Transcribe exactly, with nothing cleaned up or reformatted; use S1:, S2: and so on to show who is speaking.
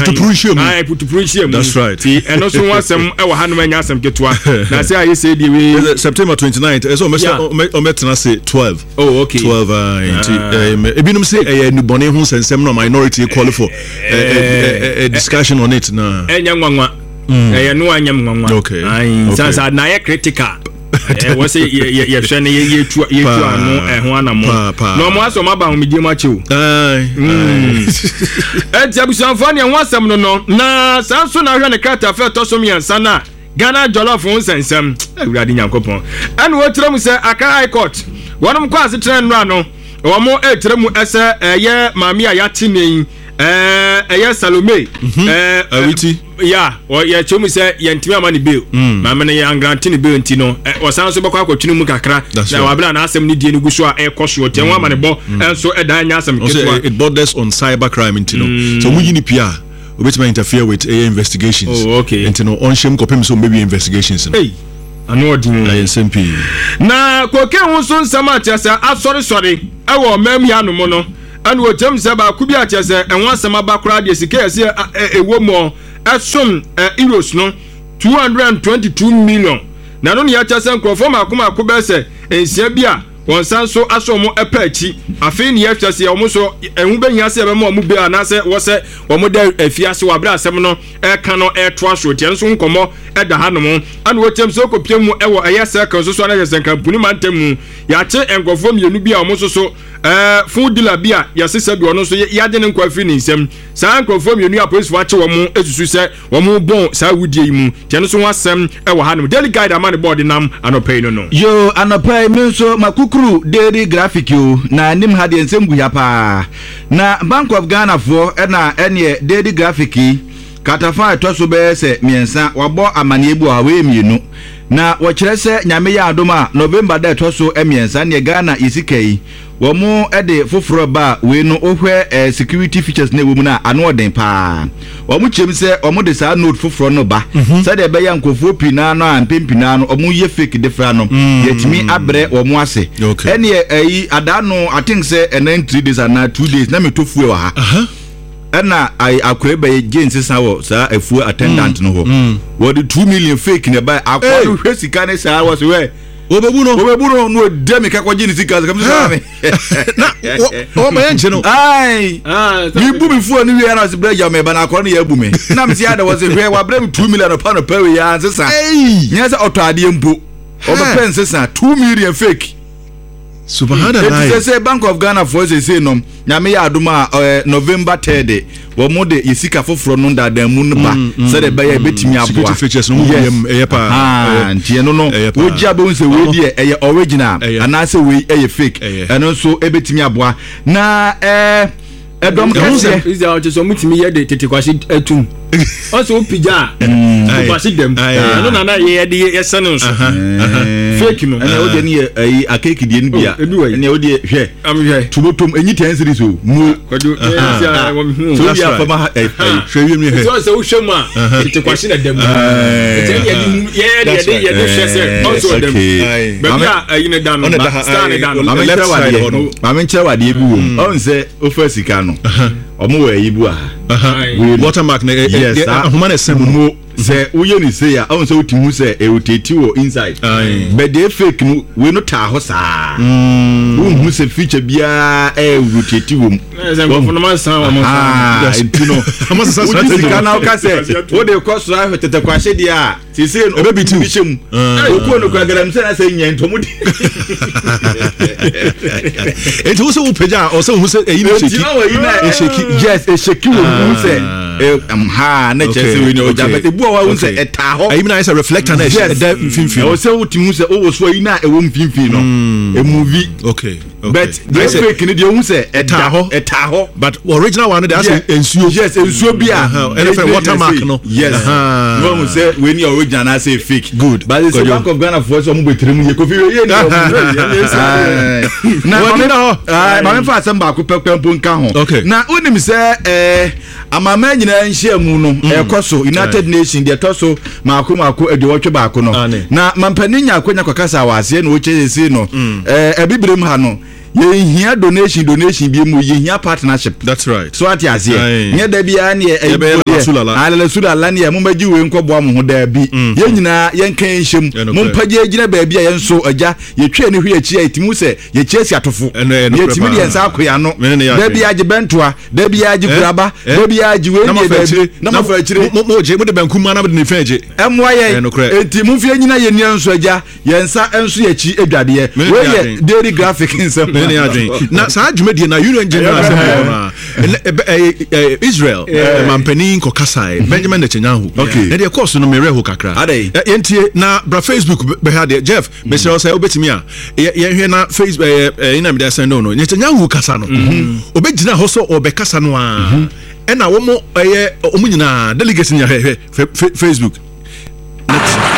S1: putupurushia mu
S2: ai putupurushia mu
S1: that's right
S2: ti eno so wasem e wa hanom anya asem ketwa na say aye say di we
S1: September twenty-ninth eso o metena say twelve
S2: oh okay
S1: twelve uh ebinum say e ni bone hu sensem no minority call for a discussion on it na
S2: enya nwanwa e no anya nwanwa ai sansa na ye critical eh wo say ye ye hwe ne ye tu ye tu anu eh ho anamo no mo aso ma ba ho medie ma chew ai eh tiabusan fa ne ho asem no no na sanso na hwe ne kata fa to so miansa na Ghana jollof on sensem awurade nyankopon anu wo tire mu se Accra High Court wonum kwa ase tire no ano wo mo e tire mu ese eye maami a yate nen eh eye Salome eh
S1: awiti
S2: ya o ye chomu se ye ntimi amani bill maami ne ya grant ni bill ntino o san so bekwa akotwini mu kakra na wabla na asem ni die ni guso a e koso te won amani bo enso e dan nya asem ketwa
S1: it borders on cyber crime ntino so mu yini pia obetuma interfere with a investigations
S2: oh okay
S1: ntino on shame kopem so maybe investigations
S2: hey anu odin
S1: na S M P
S2: na koke hu so nsama tiasa asori sori e wo mam ya no mo no anu otem se ba ku bi atiasa enwa asema ba kura de sika ese ewo mo esom euros no two hundred twenty-two million na no ne ya tiasa nkrofo makoma akobese ensia bia won san so aso mo epachi afi ne ya tiasa o mo so ehun benya se be mo mo be anase wo se wo mo da afiase wa bra asem no e ka no e to aso tie nso nkomo e da hanom anu wotem so kopie mu e wo eye se kan so so na yesen kan puni mantem ya che enkofo mienu bia o mo so so eh food dealer bia ya sesa bi ono so ya de ne nkwafi ni nsem sa enkofo mienu ya police wa che wo mo esusu se wo mo bon sa wudie mu tie nso wasem e wo hanom daily guide amane board nam anopay no no
S3: yo anopay me so makukuru daily graphic yo na nim ha de nsem gu ya pa na Bank of Ghana for na ene daily graphic katafa to so be se miensa wabo amane ebu a we mienu na wo kire se nyame ya adoma November da to so emiensa ne Ghana isikai wo mu ede foforo ba we no ohwe eh, security features na wo mu na ano oden pa wo mu chem se wo mu de sa note foforo no ba se de be ya nkofo pina no ampempina no wo mu ye fake defra no yetimi abre wo mu ase ene eh adano I think say and three days and two days na me to fuwe wa ha na ai akwebe James sawo sa afu attendant no ho wo de two million fake ne ba akwa hwe sika ne sa was we
S1: obebu no
S3: obebu no no de me kakwa jini sika kam sa me
S1: na o ma enche no
S3: ai ah mi bu mi fu ani wi ana se breja me ba na akwa no ya bu me na me sia da was hwe wa bre two million pa no pa we ya sisa nya se auto ade mpo o be pen sisa two million fake
S1: subhanallah
S3: it say Bank of Ghana for say no nyame ya adoma November third wo mo de yesika foforo no da mu no ba say de be ya betimi aboa
S1: security features no mu eye pa
S3: ah ntie no no wo gia be unse we die eye original ana say we eye fake eno so e betimi aboa na eh edom kase
S2: is there just so mutimi ye de tete kwashi atum also pija kwashi dem no na na ye de ye sene so fake no
S3: ene o de ni eh akeki die nbia ene o de hwe
S2: am hwe
S3: tubotom enyi ten series o mu
S2: kwadu
S3: so ya fama eh
S1: hwe wi mi hwe
S2: so so hwe ma tete kwashi na dem ye ye de ye de hwe se also dem babia ayine dan no stand dan no
S3: mama nche wade bi wo on se o fa sika no omo we yibu a
S1: watermark na ahoma na sem mo
S3: se uye ni se ya on se utimu se e uteti wo inside but the fake no we no ta ho sa mm hu se feature bia e uteti wo
S2: se go funa man san wa mo
S3: ah ntino ama sa sa sika na o ka se o de ko so ahwe tete kwahye dia a se se no
S1: be tu
S3: bishem o ko no kwa garam se na se nya ntomo di
S1: e to so upeja o se hu se e yin sheki
S3: e sheki yes e sheki wo hu se e am ha na chese we no ja but ebu wa hu se e ta ho
S1: e na is a reflector na e da mfimfi
S3: o se utimu se o wo so yi na e wo mfimfi no e movie
S1: okay
S3: but the fake ni de hu se e ta ho e ta ho
S1: but original one dey say ensuo
S3: yes ensuo bia
S1: e watermark no
S3: yes no hu se we ni original na say fake
S1: good
S3: but the Bank of Ghana for so mo betrem ye kofi ye ni na ah ma me fa asem ba ko pepempo nka ho na unim se eh amama nyina nhia mu no ekoso United Nations de toso maako maako edwotwe baako no na mampani nya akonya kwakasa wase na oche si no eh ebibrem ha no ye hia donation donation bi mu ye hia partnership.
S1: That's right.
S3: So ati azie nye da bia ne e ala sulala ne mo magi we nkobo am ho da bi ye nyina ye nkan hyem mo mpaje gina ba bia ye nso agya ye twa ne hwe achi atimu se ye chiesi atofo ye timi de ensa akoya no da bia age bentoa da bia age kuraba da bia age we ne da bi na ma fa achire
S1: mo je mo de banku ma na de ne faje
S3: emwa ye enti mo fie nyina ye nia nso agya ye nsa enso ye chi edwade we ye daily graphic nsem
S1: ne adwen na saa dwumadi na union general assembly na Israel mampani ko kasai Benjamin Netanyahu na de course no mere ho kakra yentie na bra Facebook be ha de Jeff be say say obetimi a ye hwe na Facebook ina me dey send no Netanyahu kasa no obegina ho so obekasa no a e na wo mo eye omunyina delegate nya hwe Facebook